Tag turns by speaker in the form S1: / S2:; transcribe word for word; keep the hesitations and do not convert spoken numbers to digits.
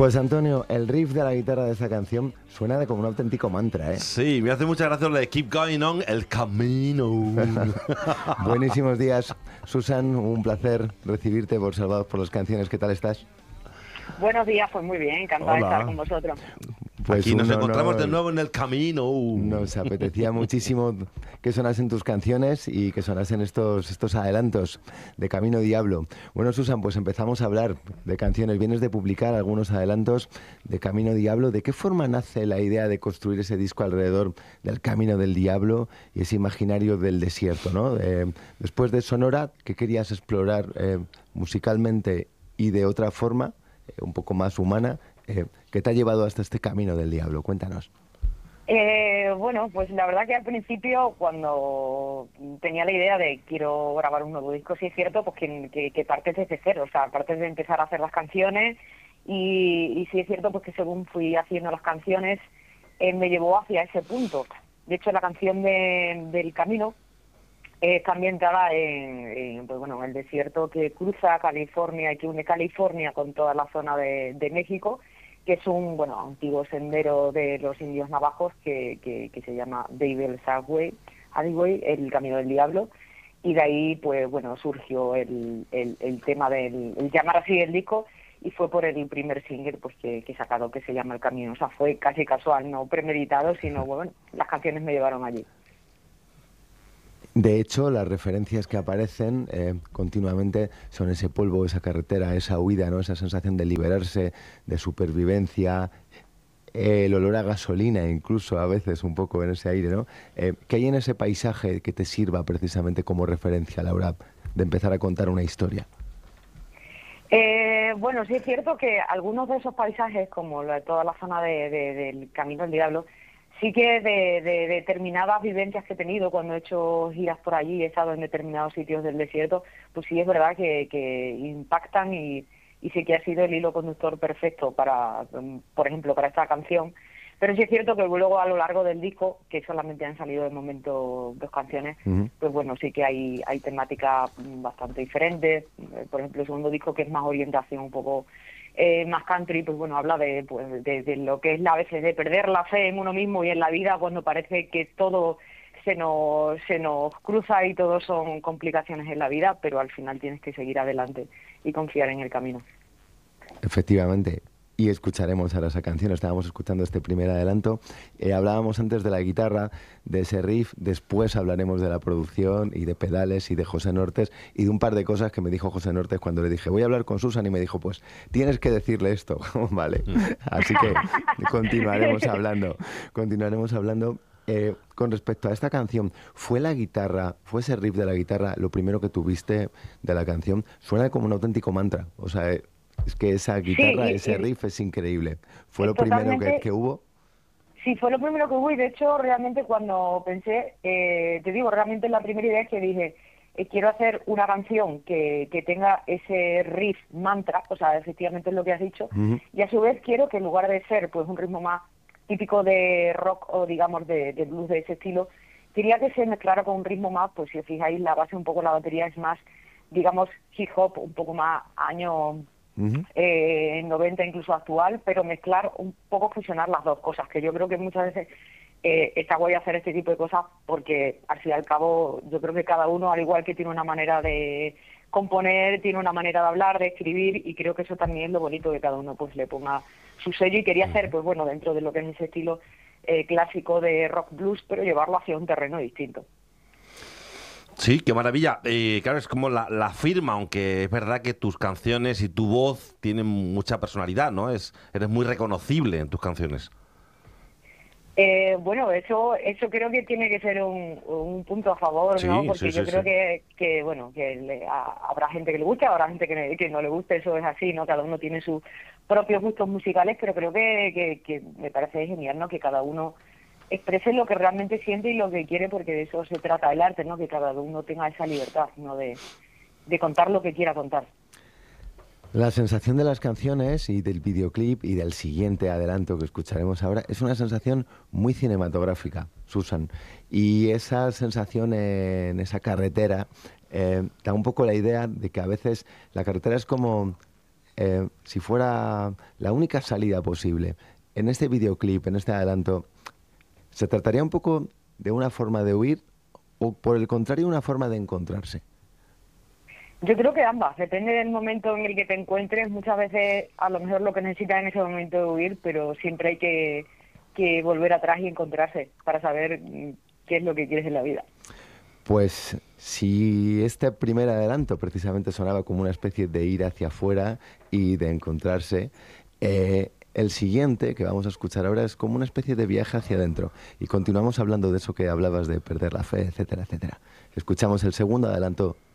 S1: Pues Antonio, el riff de la guitarra de esta canción suena de como un auténtico mantra, ¿eh?
S2: Sí, me hace mucha gracia lo de Keep Going On, el camino.
S1: Buenísimos días, Susan, un placer recibirte por Salvados por las Canciones. ¿Qué tal estás?
S3: Buenos días, pues muy bien, encantada
S2: Hola.
S3: de estar con vosotros.
S1: Pues
S2: Aquí nos
S1: un
S2: encontramos
S1: honor.
S2: de nuevo en el camino.
S1: Nos apetecía muchísimo que sonasen tus canciones y que sonasen estos, estos adelantos de Camino Diablo. Bueno, Susan, pues empezamos a hablar de canciones. Vienes de publicar algunos adelantos de Camino Diablo. ¿De qué forma nace la idea de construir ese disco alrededor del Camino del Diablo y ese imaginario del desierto, ¿no? Eh, después de Sonora, ¿qué querías explorar eh, musicalmente y de otra forma, eh, un poco más humana? Eh, ¿Qué te ha llevado hasta este Camino del Diablo? Cuéntanos.
S3: Eh, bueno, pues la verdad que al principio, cuando tenía la idea de quiero grabar un nuevo disco, sí es cierto, pues que, que, que partes desde cero, o sea, partes de empezar a hacer las canciones y, y sí es cierto pues que según fui haciendo las canciones, eh, me llevó hacia ese punto. De hecho, la canción de, del Camino eh, está ambientada en, en, pues, bueno, en el desierto que cruza California y que une California con toda la zona de, de México, que es un bueno antiguo sendero de los indios navajos que, que, que se llama Devil's Highway, Highway, el Camino del Diablo, y de ahí pues bueno surgió el, el, el tema del el llamar así el disco, y fue por el primer single pues que, que he sacado, que se llama El Camino. O sea, fue casi casual, no premeditado, sino bueno, las canciones me llevaron allí.
S1: De hecho, las referencias que aparecen eh, continuamente son ese polvo, esa carretera, esa huida, ¿no? Esa sensación de liberarse, de supervivencia, eh, el olor a gasolina incluso a veces un poco en ese aire, ¿no? Eh, ¿Qué hay en ese paisaje que te sirva precisamente como referencia a la hora de empezar a contar una historia?
S3: Eh, bueno, sí es cierto que algunos de esos paisajes, como lo de toda la zona de, de, del Camino del Diablo, sí que de, de determinadas vivencias que he tenido cuando he hecho giras por allí, he estado en determinados sitios del desierto, pues sí es verdad que, que impactan y, y sí que ha sido el hilo conductor perfecto para, por ejemplo, para esta canción. Pero sí es cierto que luego a lo largo del disco, que solamente han salido de momento dos canciones, uh-huh. pues bueno, sí que hay, hay temáticas bastante diferentes. Por ejemplo, el segundo disco, que es más orientación un poco Eh, más country, pues bueno, habla de, pues, de, de lo que es la, a veces de perder la fe en uno mismo y en la vida cuando parece que todo se nos, se nos cruza y todo son complicaciones en la vida, pero al final tienes que seguir adelante y confiar en el camino.
S1: Efectivamente. Y escucharemos ahora esa canción. Estábamos escuchando este primer adelanto. Eh, hablábamos antes de la guitarra, de ese riff. Después hablaremos de la producción y de pedales y de José Nortes y de un par de cosas que me dijo José Nortes cuando le dije voy a hablar con Susan, y me dijo pues tienes que decirle esto. Vale. Así que continuaremos hablando. Continuaremos hablando. Eh, con respecto a esta canción, ¿fue la guitarra, fue ese riff de la guitarra lo primero que tuviste de la canción? Suena como un auténtico mantra. O sea, eh, es que esa guitarra, sí, y, ese riff es increíble. ¿Fue lo primero que, que hubo?
S3: Sí, fue lo primero que hubo, y de hecho realmente cuando pensé, eh, te digo, realmente la primera idea es que dije, eh, quiero hacer una canción que, que tenga ese riff mantra, o sea, efectivamente es lo que has dicho, uh-huh. y a su vez quiero que en lugar de ser pues un ritmo más típico de rock o digamos de, de blues de ese estilo, quería que se mezclara con un ritmo más, pues si os fijáis la base un poco, la batería es más, digamos, hip hop, un poco más año Uh-huh. Eh, noventa incluso actual, pero mezclar un poco, fusionar las dos cosas, que yo creo que muchas veces eh, está guay hacer este tipo de cosas porque al fin y al cabo yo creo que cada uno, al igual que tiene una manera de componer, tiene una manera de hablar, de escribir, y creo que eso también es lo bonito, que cada uno pues le ponga su sello, y quería hacer pues bueno dentro de lo que es ese estilo eh, clásico de rock blues, pero llevarlo hacia un terreno distinto.
S2: Sí, qué maravilla. Eh, claro, es como la, la firma, aunque es verdad que tus canciones y tu voz tienen mucha personalidad, ¿no? Es, eres muy reconocible en tus canciones.
S3: Eh, bueno, eso eso creo que tiene que ser un, un punto a favor,
S2: sí,
S3: ¿no? Porque
S2: sí,
S3: yo
S2: sí,
S3: creo
S2: sí.
S3: que, que, bueno, que le, a, habrá gente que le guste, habrá gente que, que no le guste, eso es así, ¿no? Cada uno tiene sus propios gustos musicales, pero creo que, que, que me parece genial, ¿no? Que cada uno exprese lo que realmente siente y lo que quiere, porque de eso se trata el arte, ¿no? Que cada uno tenga esa libertad, ¿no? De, de contar lo que quiera contar.
S1: La sensación de las canciones y del videoclip y del siguiente adelanto que escucharemos ahora es una sensación muy cinematográfica, Susan. Y esa sensación en esa carretera eh, da un poco la idea de que a veces la carretera es como eh, si fuera la única salida posible, en este videoclip, en este adelanto, ¿se trataría un poco de una forma de huir o, por el contrario, una forma de encontrarse?
S3: Yo creo que ambas, depende del momento en el que te encuentres. Muchas veces a lo mejor lo que necesitas en ese momento es huir, pero siempre hay que, que volver atrás y encontrarse para saber mm, qué es lo que quieres en la vida.
S1: Pues si este primer adelanto precisamente sonaba como una especie de ir hacia afuera y de encontrarse, eh, el siguiente que vamos a escuchar ahora es como una especie de viaje hacia adentro. Y continuamos hablando de eso que hablabas de perder la fe, etcétera, etcétera. Escuchamos el segundo adelanto